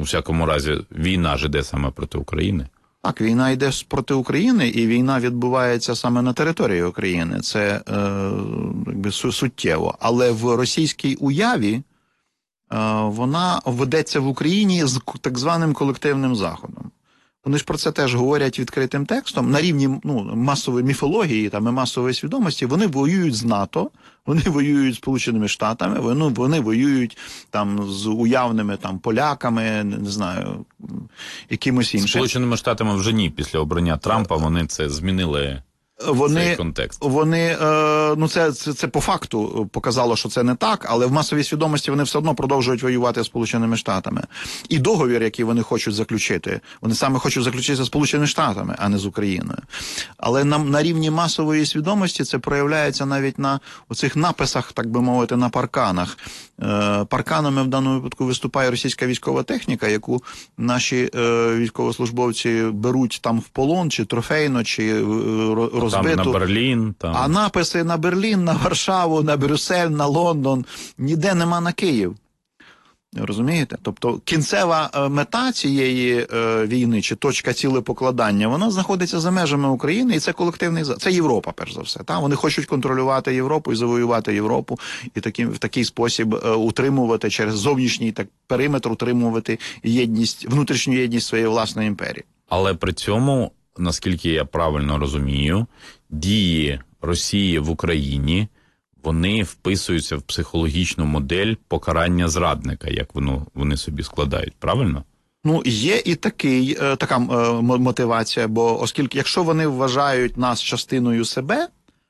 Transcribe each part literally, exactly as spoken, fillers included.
у всякому разі, війна ж іде саме проти України. Так, війна йде проти України, і війна відбувається саме на території України. Це е, якби суттєво. Але в російській уяві е, вона ведеться в Україні з так званим колективним заходом. Вони ж про це теж говорять відкритим текстом. На рівні ну, масової міфології там, і масової свідомості вони воюють з НАТО, вони воюють з Сполученими Штатами, вони, вони воюють там, з уявними там, поляками, не знаю, якимось іншим. Сполученими Штатами вже ні. Після обрання Трампа вони це змінили. Вони, цей контекст. Вони, е, ну це, це, це по факту показало, що це не так, але в масовій свідомості вони все одно продовжують воювати з Сполученими Штатами. І договір, який вони хочуть заключити, вони саме хочуть заключити з Сполученими Штатами, а не з Україною. Але на, на рівні масової свідомості це проявляється навіть на оцих написах, так би мовити, на парканах. Е, парканами в даному випадку виступає російська військова техніка, яку наші е, військовослужбовці беруть там в полон, чи трофейно, чи роз Там на Берлін. Там. А написи на Берлін, на Варшаву, на Брюссель, на Лондон, ніде нема на Київ. Розумієте? Тобто кінцева мета цієї е, війни, чи точка цілепокладання, вона знаходиться за межами України, і це колективний... Це Європа, перш за все. Та? Вони хочуть контролювати Європу і завоювати Європу, і таким, в такий спосіб е, утримувати, через зовнішній так, периметр, утримувати єдність, внутрішню єдність своєї власної імперії. Але при цьому, наскільки я правильно розумію, дії Росії в Україні, вони вписуються в психологічну модель покарання зрадника, як воно, вони собі складають, правильно? Ну, є і такий, така мотивація, бо оскільки, якщо вони вважають нас частиною себе,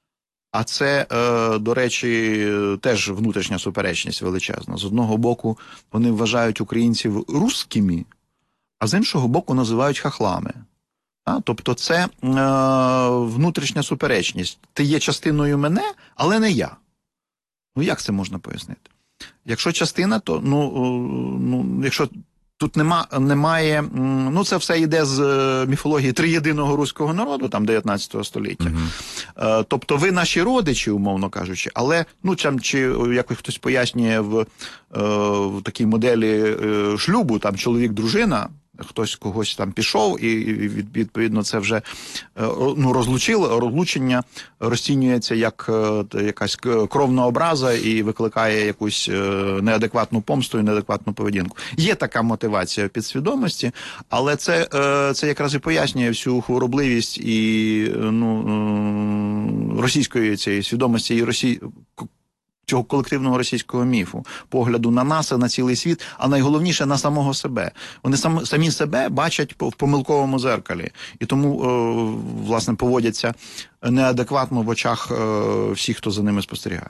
а це, до речі, теж внутрішня суперечність величезна. З одного боку, вони вважають українців русскими, а з іншого боку називають хахлами. А, тобто це е, внутрішня суперечність. Ти є частиною мене, але не я. Ну як це можна пояснити? Якщо частина, то, ну, ну якщо тут нема, немає, ну це все йде з міфології триєдиного руського народу, там дев'ятнадцятого століття. Uh-huh. Е, тобто ви наші родичі, умовно кажучи, але, ну, там, чи якось хтось пояснює в, е, в такій моделі е, шлюбу, там чоловік-дружина, хтось когось там пішов, і відповідно це вже ну, розлучило, розлучення розцінюється як якась кровна образа і викликає якусь неадекватну помсту і неадекватну поведінку. Є така мотивація в підсвідомості, але це, це якраз і пояснює всю хворобливість і ну, російської цієї свідомості і Росії, цього колективного російського міфу, погляду на нас, на цілий світ, а найголовніше на самого себе. Вони сам, самі себе бачать в помилковому зеркалі, і тому, е, власне, поводяться неадекватно в очах е, всіх, хто за ними спостерігає.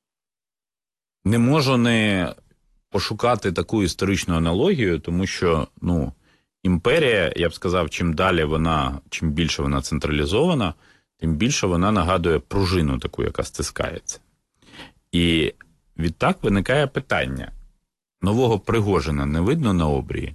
Не можу не пошукати таку історичну аналогію, тому що, ну, імперія, я б сказав, чим далі вона, чим більше вона централізована, тим більше вона нагадує пружину таку, яка стискається. І відтак виникає питання. Нового Пригожина не видно на обрії?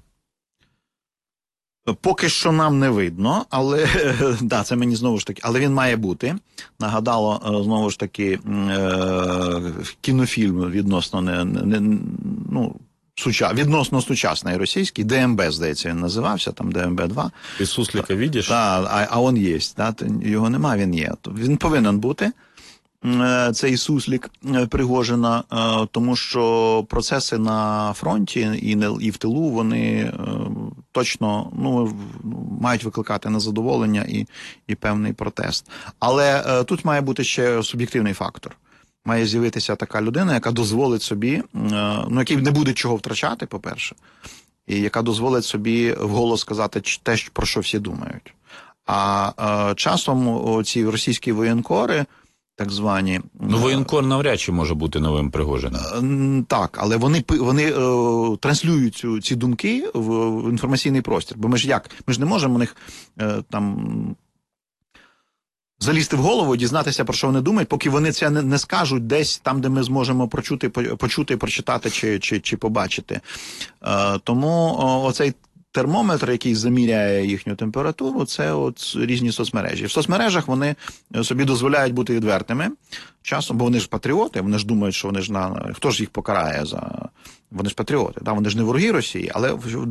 Поки що нам не видно, але да, це мені знову ж таки, але він має бути. Нагадало знову ж таки кінофільм відносно не, не ну, суча, відносно сучасний російський, ДМБ, здається, він називався, там ДМБ два. Ти Суслика бачиш? Так, а, а він є, да, його нема, він є. Він повинен бути. Цей суслік Пригожина, тому що процеси на фронті і в тилу, вони точно ну, мають викликати незадоволення і, і певний протест. Але тут має бути ще суб'єктивний фактор. Має з'явитися така людина, яка дозволить собі, ну, який не буде чого втрачати, по-перше, і яка дозволить собі вголос сказати те, про що всі думають. А часом ці російські воєнкори, так звані... Ну, воєнкор навряд чи може бути новим Пригожиним. Так, але вони, вони е, транслюють цю, ці думки в, в інформаційний простір. Бо ми ж як? Ми ж не можемо у них е, там залізти в голову, дізнатися, про що вони думають, поки вони це не, не скажуть десь там, де ми зможемо прочути, почути, прочитати чи, чи, чи побачити. Е, тому о, оцей термометр, який заміряє їхню температуру, це от різні соцмережі. В соцмережах вони собі дозволяють бути відвертими часом, бо вони ж патріоти, вони ж думають, що вони ж на... Хто ж їх покарає за... Вони ж патріоти, да? Вони ж не вороги Росії, але